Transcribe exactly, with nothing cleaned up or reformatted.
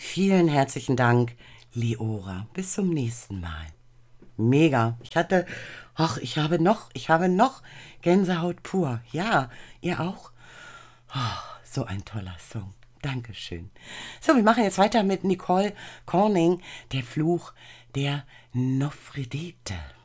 Vielen herzlichen Dank, Leora. Bis zum nächsten Mal. Mega. Ich hatte, ach, ich habe noch, ich habe noch Gänsehaut pur. Ja, ihr auch? Oh, so ein toller Song. Dankeschön. So, wir machen jetzt weiter mit Nicole Corning, der Fluch der Nofredete.